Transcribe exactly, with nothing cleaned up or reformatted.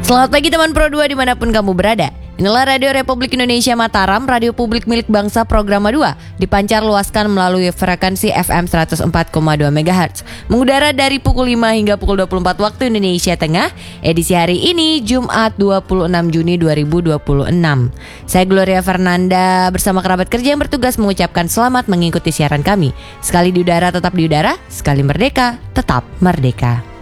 Selamat pagi teman Pro dua dimanapun kamu berada. Inilah Radio Republik Indonesia Mataram, radio publik milik bangsa Programa dua, dipancar luaskan melalui frekuensi F M seratus empat koma dua megahertz. Mengudara dari pukul lima hingga pukul dua puluh empat waktu Indonesia Tengah. Edisi hari ini Jumat dua puluh enam Juni dua ribu dua puluh enam. Saya Gloria Fernanda bersama kerabat kerja yang bertugas mengucapkan selamat mengikuti siaran kami. Sekali di udara tetap di udara, sekali merdeka tetap merdeka.